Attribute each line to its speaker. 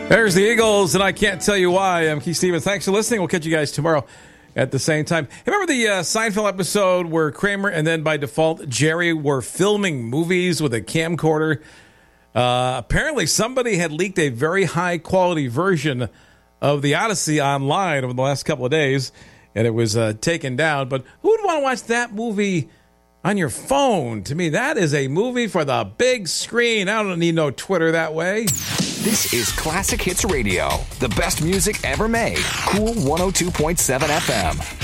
Speaker 1: There's the Eagles, and I can't tell you why. I'm Keith Stevens. Thanks for listening. We'll catch you guys tomorrow at the same time. Remember the Seinfeld episode where Kramer and then by default Jerry were filming movies with a camcorder? Apparently somebody had leaked a very high quality version of The Odyssey online over the last couple of days, and it was taken down. But who would want to watch that movie on your phone? To me, that is a movie for the big screen. I don't need no Twitter that way.
Speaker 2: This is Classic Hits Radio, the best music ever made. Cool 102.7 FM.